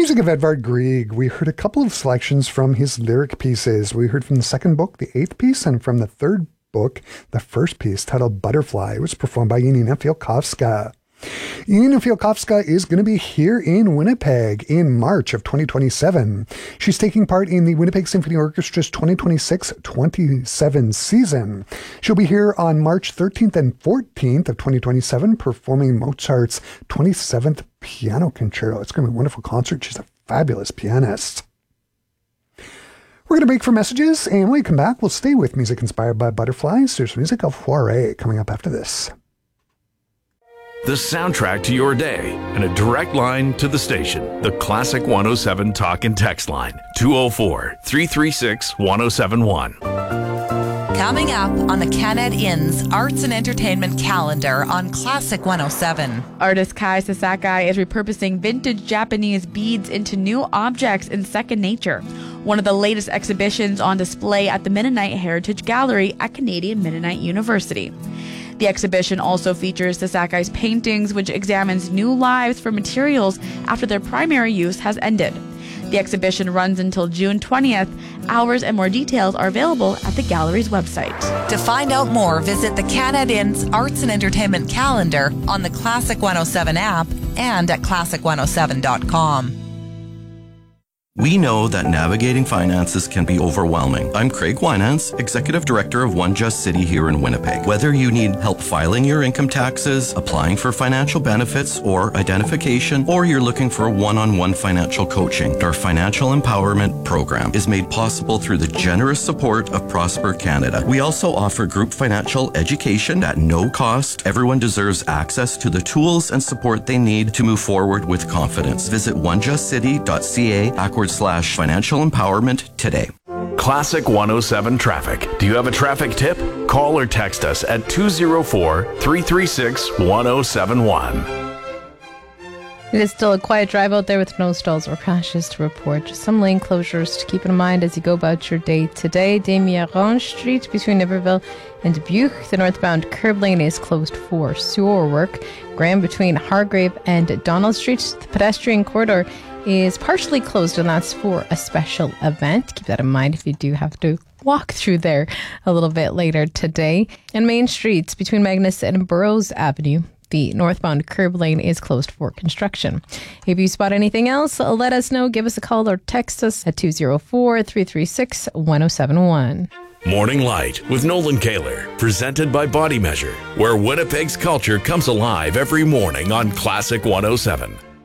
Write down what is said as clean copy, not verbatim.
music of Edvard Grieg, we heard a couple of selections from his lyric pieces. We heard from the second book, the eighth piece, and from the third book, the first piece, titled Butterfly. It was performed by Janina Fialkowska. Janina Fialkowska is going to be here in Winnipeg in March of 2027. She's taking part in the Winnipeg Symphony Orchestra's 2026-27 season. She'll be here on March 13th and 14th of 2027 performing Mozart's 27th Piano Concerto. It's going to be a wonderful concert. She's a fabulous pianist. We're going to break for messages, and when we come back, we'll stay with music inspired by butterflies. There's music of Foray coming up after this. The soundtrack to your day and a direct line to the station. The Classic 107 talk and text line, 204-336-1071. Coming up on the Canad Inn's Arts and Entertainment calendar on Classic 107. Artist Kai Sasaki is repurposing vintage Japanese beads into new objects in second nature. One of the latest exhibitions on display at the Mennonite Heritage Gallery at Canadian Mennonite University. The exhibition also features Sasaki's paintings, which examines new lives for materials after their primary use has ended. The exhibition runs until June 20th. Hours and more details are available at the gallery's website. To find out more, visit the Canad Inn's Arts and Entertainment calendar on the Classic 107 app and at classic107.com. We know that navigating finances can be overwhelming. I'm Craig Winans, Executive Director of One Just City here in Winnipeg. Whether you need help filing your income taxes, applying for financial benefits or identification, or you're looking for one-on-one financial coaching, our Financial Empowerment Program is made possible through the generous support of Prosper Canada. We also offer group financial education at no cost. Everyone deserves access to the tools and support they need to move forward with confidence. Visit onejustcity.ca/financial empowerment today. Classic 107 traffic. Do you have a traffic tip? Call or text us at 204-336-1071. It is still a quiet drive out there with no stalls or crashes to report. Just some lane closures to keep in mind as you go about your day today. Demiron Street between Niverville and Dubuque. The northbound curb lane is closed for sewer work. Graham between Hargrave and Donald Street. The pedestrian corridor is partially closed, and that's for a special event. Keep that in mind if you do have to walk through there a little bit later today. And Main Streets between Magnus and Burroughs Avenue. The northbound curb lane is closed for construction. If you spot anything else, let us know. Give us a call or text us at 204-336-1071. Morning Light with Nolan Kaler, presented by Body Measure, where Winnipeg's culture comes alive every morning on Classic 107.